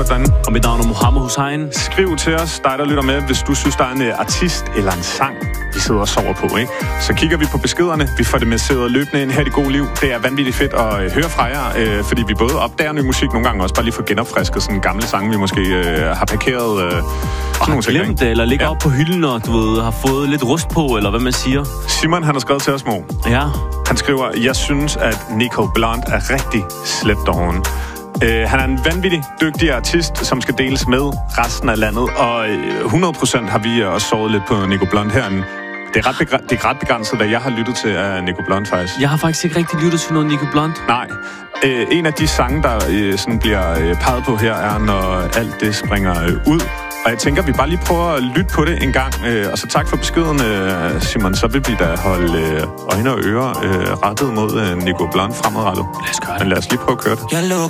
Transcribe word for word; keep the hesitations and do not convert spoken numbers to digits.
hørt derinde. Og mit navn er Mohammed Hussein. Skriv til os, dig der lytter med, hvis du synes, der er en artist eller en sang, vi sidder og sover på, ikke? Så kigger vi på beskederne, vi får det med sidder løbende ind her i Det Gode Liv. Det er vanvittigt fedt at høre fra jer, øh, fordi vi både opdager ny musik nogle gange, også bare lige får genopfrisket sådan gamle sange, vi måske øh, har parkeret. Øh, og har glemt det, eller ligger ja. op på hylden, og du ved, har fået lidt rust på, eller hvad man siger. Simon, han har skrevet til os, Mo. Ja. Han skriver, jeg synes, at Nicole Blonde er rigtig slæbt over hende. Uh, han er en vanvittig dygtig artist, som skal deles med resten af landet, og hundrede procent har vi også sovet lidt på Nicole Blonde herinde. Det er ret, begr- det er ret begrænset, hvad jeg har lyttet til af Nicole Blonde, faktisk. Jeg har faktisk ikke rigtig lyttet til noget Nicole Blonde. Nej. Uh, en af de sange, der uh, sådan bliver uh, peget på her, er, når alt det springer uh, ud. Og jeg tænker, vi bare lige prøver at lytte på det en gang. Uh, og så tak for beskeden, uh, Simon. Så vil vi da holde uh, øjne og ører uh, rettet mod uh, Nicole Blonde fremadrettet. Lad os gøre det. Men lad os lige prøve at køre det.